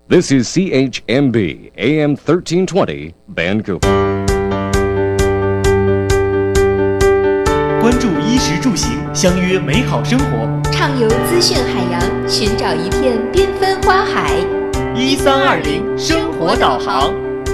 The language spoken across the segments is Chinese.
This is CHMB AM 1320 Vancouver. 关注衣食住行，相约美好生活， 畅游资讯海洋，寻找一片缤纷花海。 1320生活导航。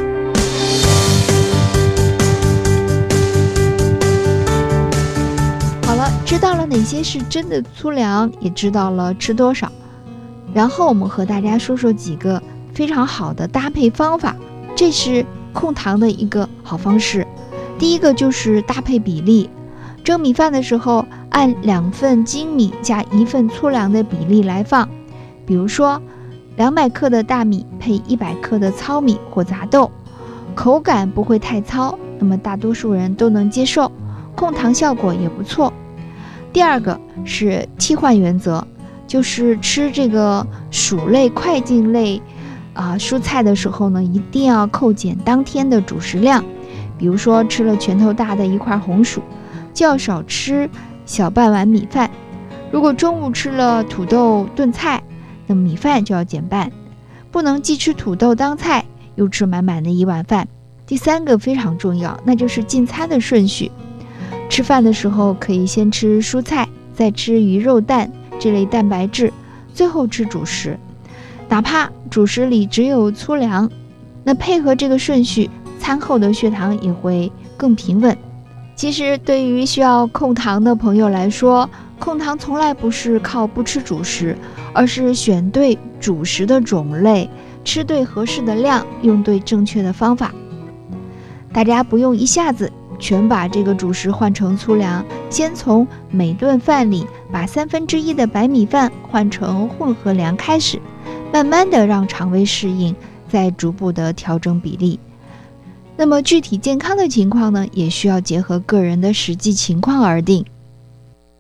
好了，知道了哪些是真的粗粮，也知道了吃多少，然后我们和大家说说几个非常好的搭配方法，这是控糖的一个好方式。第一个就是搭配比例，蒸米饭的时候按2份精米加1份粗粮的比例来放，比如说200克的大米配100克的糙米或杂豆，口感不会太糙，那么大多数人都能接受，控糖效果也不错。第二个是替换原则，就是吃这个薯类、快进类蔬菜的时候呢，一定要扣减当天的主食量。比如说吃了拳头大的一块红薯，就要少吃小半碗米饭。如果中午吃了土豆炖菜，那米饭就要减半，不能既吃土豆当菜，又吃满满的一碗饭。第三个非常重要，那就是进餐的顺序。吃饭的时候可以先吃蔬菜，再吃鱼肉蛋这类蛋白质，最后吃主食。哪怕主食里只有粗粮，那配合这个顺序，餐后的血糖也会更平稳。其实对于需要控糖的朋友来说，控糖从来不是靠不吃主食，而是选对主食的种类，吃对合适的量，用对正确的方法。大家不用一下子全把这个主食换成粗粮，先从每顿饭里把1/3的白米饭换成混合粮开始，慢慢的让肠胃适应，再逐步的调整比例。那么具体健康的情况呢，也需要结合个人的实际情况而定。